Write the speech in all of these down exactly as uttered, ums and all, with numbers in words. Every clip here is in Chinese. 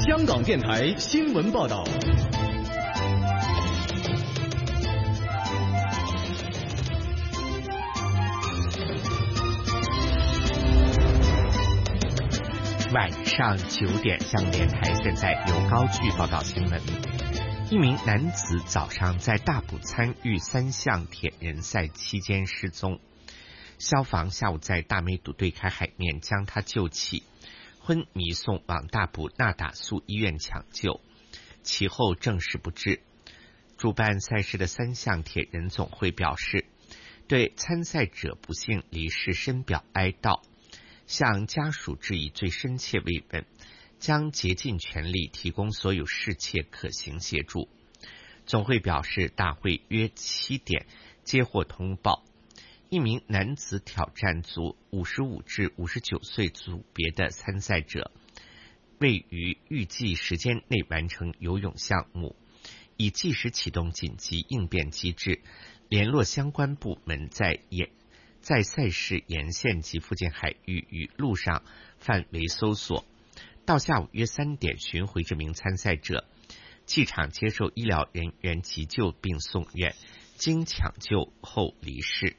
香港电台新闻报道。 晚上九点，香港电台现在由高炬报道新闻。一名男子早上在大埔参与三项铁人赛期间失踪，消防下午在大梅渡对开海面将他救起，昏迷送往大埔那打素医院抢救，其后证实不治。主办赛事的三项铁人总会表示，对参赛者不幸离世深表哀悼，向家属致以最深切慰问，将竭尽全力提供所有适切可行协助。总会表示，大会约七点接获通报，一名男子挑战组五十五至五十九岁组别的参赛者，未于预计时间内完成游泳项目，已即时启动紧急应变机制，联络相关部门在沿在赛事沿线及附近海域与陆上范围搜索。到下午约三点寻回这名参赛者，机场接受医疗人员急救并送院，经抢救后离世。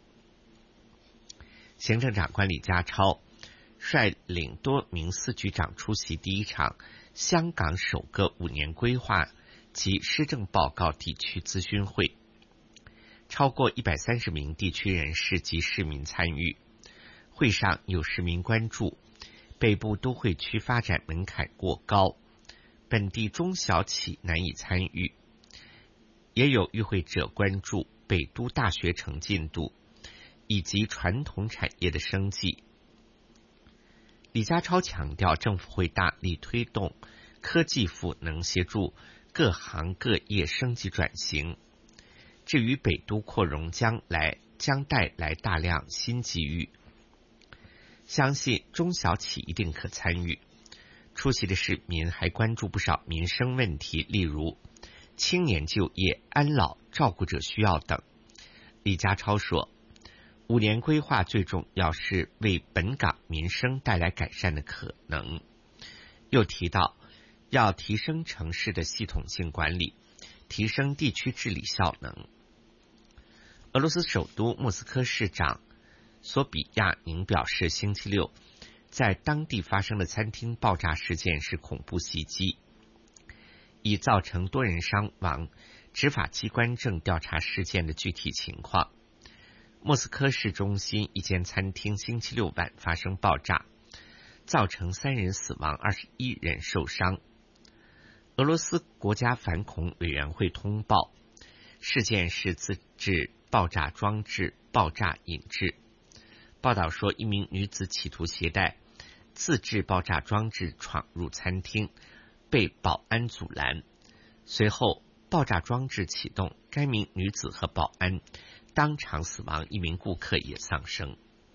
行政长官李家超率领多名司局长出席第一场香港首个五年规划及施政报告地区咨询会，超过一百三十名地区人士及市民参与。会上有市民关注北部都会区发展门槛过高，本地中小企难以参与，也有与会者关注北都大学城进度以及传统产业的生计。李家超强调，政府会大力推动科技赋能，协助各行各业升级转型。至于北都扩容将来将带来大量新机遇，相信中小企一定可参与。出席的市民还关注不少民生问题，例如青年就业、安老、照顾者需要等。李家超说，五年规划最重要是为本港民生带来改善的可能。又提到要提升城市的系统性管理，提升地区治理效能。俄罗斯首都莫斯科市长索比亚宁表示，星期六在当地发生的餐厅爆炸事件是恐怖袭击，已造成多人伤亡，执法机关正调查事件的具体情况。莫斯科市中心一间餐厅星期六晚发生爆炸，造成三人死亡，二十一人受伤。俄罗斯国家反恐委员会通报，事件是自制爆炸装置爆炸引致。报道说，一名女子企图携带自制爆炸装置闯入餐厅，被保安阻拦。随后爆炸装置启动，该名女子和保安当场死亡，一名顾客也丧生。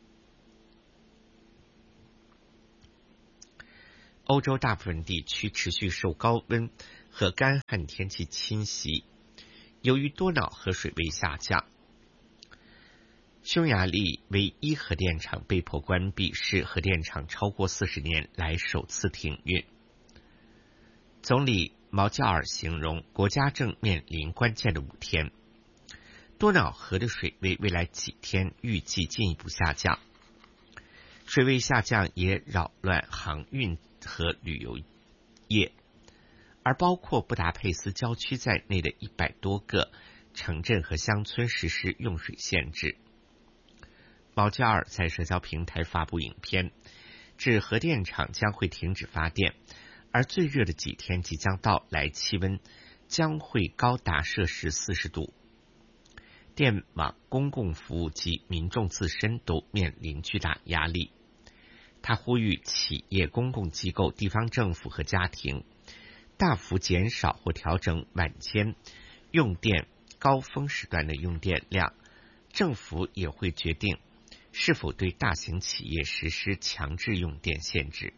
欧洲大部分地区持续受高温和干旱天气侵袭，由于多瑙河水位下降，匈牙利唯一核电厂被迫关闭，是核电厂超过四十年来首次停运。总理毛加尔形容国家正面临关键的五天，多瑙河的水位未来几天预计进一步下降，水位下降也扰乱航运和旅游业，而包括布达佩斯郊区在内的一百多个城镇和乡村实施用水限制。毛加尔在社交平台发布影片，指核电厂将会停止发电，而最热的几天即将到来，气温将会高达摄氏四十度。电网、公共服务及民众自身都面临巨大压力。他呼吁企业、公共机构、地方政府和家庭大幅减少或调整晚间用电高峰时段的用电量。政府也会决定是否对大型企业实施强制用电限制。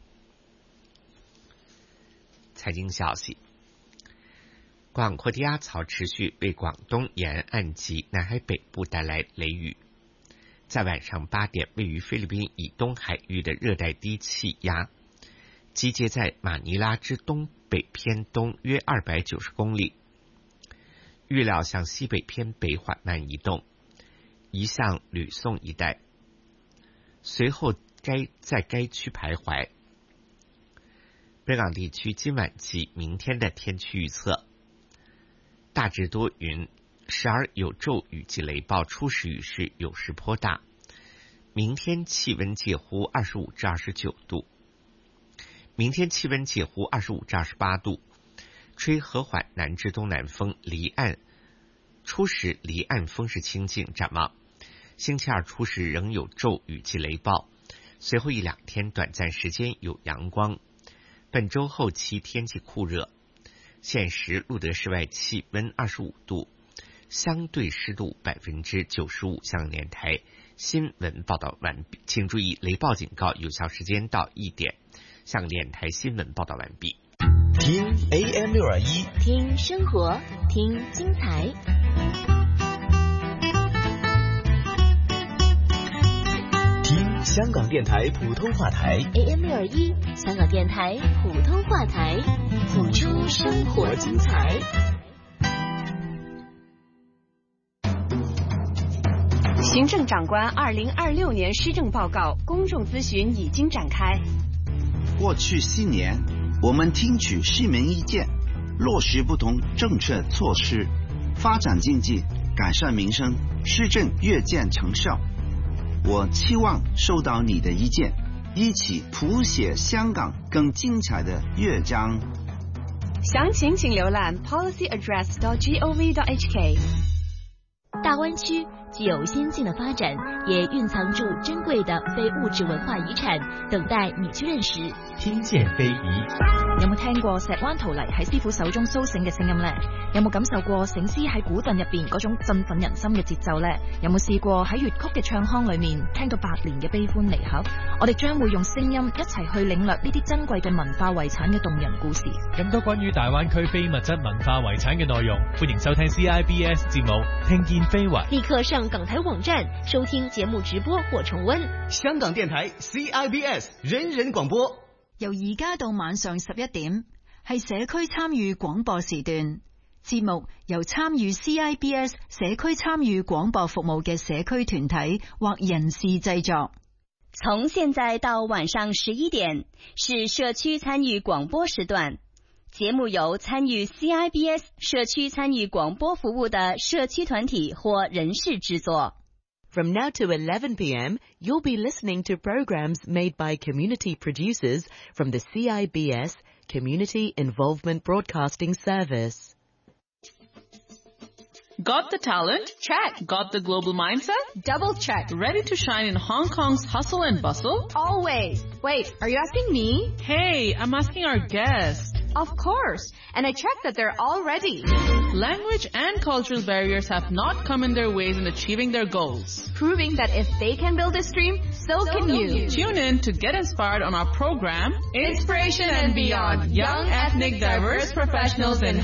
财经消息，广阔低压槽持续为广东沿岸及南海北部带来雷雨。在晚上八点，位于菲律宾以东海域的热带低气压集结在马尼拉之东北偏东约二百九十公里，预料向西北偏北缓慢移动，移向吕宋一带，随后该在该区徘徊。本港地区今晚及明天的天气预测：大致多云，时而有骤雨及雷暴，初时雨势有时颇大。明天气温介乎二十五至二十九度，明天气温介乎二十五至二十八度，吹和缓南至东南风，离岸初时离岸风势清劲。展望星期二初时仍有骤雨及雷暴，随后一两天短暂时间有阳光。本周后期天气酷热，现时录得室外气温二十五度，相对湿度百分之九十五。香港电台新闻报道完毕，请注意雷暴警告有效时间到一点。香港电台新闻报道完毕。 听 A M 六二一， 听生活，听精彩。 听香港电台普通话台 A M 六二一，香港电台普通话台，谱出生活精彩。 行政长官二零二六年施政报告公众咨询已经展开。 过去四年，我们听取市民意见，落实不同政策措施，发展经济，改善民生，施政越见成效。我期望收到你的意见，一起谱写香港更精彩的乐章。 详情请浏览 policy address dot gov dot h k。 大湾区既有先进的发展，也蕴藏住珍貴嘅非物質文化遺產，等待你去認識。 聽見非遺， 有冇聽過石灣陶泥喺師傅手中蘇醒嘅聲音呢？有冇感受過醒獅喺古鎮入邊嗰種振奮人心嘅節奏呢？有冇試過喺粵曲嘅唱腔裏面聽到百年嘅悲歡離合？我哋將會用聲音一齊去領略呢啲珍貴嘅文化遺產嘅動人故事。 更多關於大灣區非物質文化遺產嘅內容，歡迎收聽 C I B S 節目《聽見非遺》。 立刻上港台網站收聽節目直播或重溫。 香港電台 C I B S 人人廣播， 由而家到晚上十一點，係社區參與廣播時段。節目由參與 C I B S 社區參與廣播服務嘅社區團體或人士製作。 從現在到晚上十一點，是社區參與廣播時段。節目由參與 C I B S 社區參與廣播服務的社區團體或人士製作。 From now to eleven p m, you'll be listening to programs made by community producers from the C I B S Community Involvement Broadcasting Service. Got the talent? Check. Got the global mindset? Double check. Ready to shine in Hong Kong's hustle and bustle? Always. Wait, are you asking me? Hey, I'm asking our guests. Of course. And I checked that they're all ready. Language and cultural barriers have not come in their ways in achieving their goals. Proving that if they can build this dream, so, so can you. you. Tune in to get inspired on our program, Inspiration and Beyond, Young Ethnic Diverse Professionals in